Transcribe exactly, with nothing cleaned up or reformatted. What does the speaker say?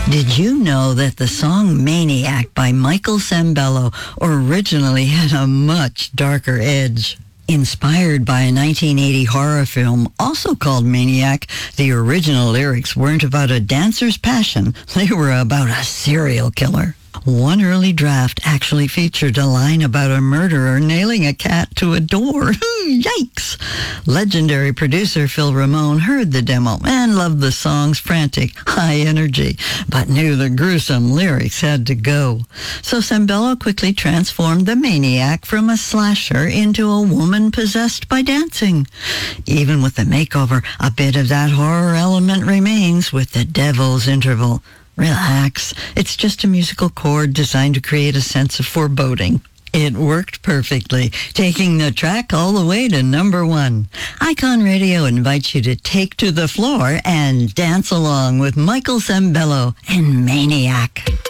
Did you know that the song Maniac by Michael Sembello originally had a much darker edge? Inspired by a nineteen eighty horror film also called Maniac, the original lyrics weren't about a dancer's passion. They were about a serial killer. One early draft actually featured a line about a murderer nailing a cat to a door. Yikes! Legendary producer Phil Ramone heard the demo and loved the song's frantic, high energy, but knew the gruesome lyrics had to go. So Sembello quickly transformed the Maniac from a slasher into a woman possessed by dancing. Even with the makeover, a bit of that horror element remains with the Devil's Interval. Relax. It's just a musical chord designed to create a sense of foreboding. It worked perfectly, taking the track all the way to number one. Icon Radio invites you to take to the floor and dance along with Michael Sembello and Maniac.